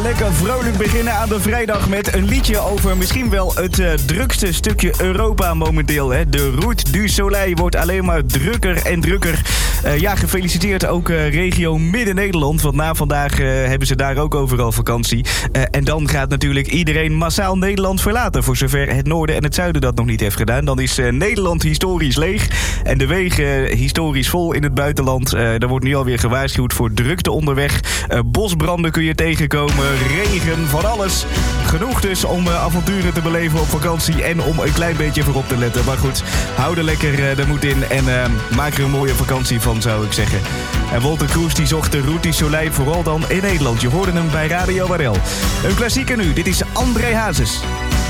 lekker vrolijk beginnen aan de vrijdag met een liedje over misschien wel het drukste stukje Europa momenteel. Hè. De Route du Soleil wordt alleen maar drukker en drukker. Gefeliciteerd ook regio Midden-Nederland, want na vandaag hebben ze daar ook overal vakantie. En dan gaat natuurlijk iedereen massaal Nederland verlaten, voor zover het noorden en het zuiden dat nog niet heeft gedaan. Dan is Nederland historisch leeg en de wegen historisch vol in het buitenland. Er wordt nu alweer gewaarschuwd voor drukte onderweg. Bosbranden kun je tegenkomen, regen, van alles. Genoeg dus om avonturen te beleven op vakantie en om een klein beetje voorop te letten. Maar goed, hou er lekker de moed in en maak er een mooie vakantie van, zou ik zeggen. En Wolter Kroes die zocht de Route du Soleil vooral dan in Nederland. Je hoorde hem bij Radio Warel. Een klassieker nu, dit is André Hazes.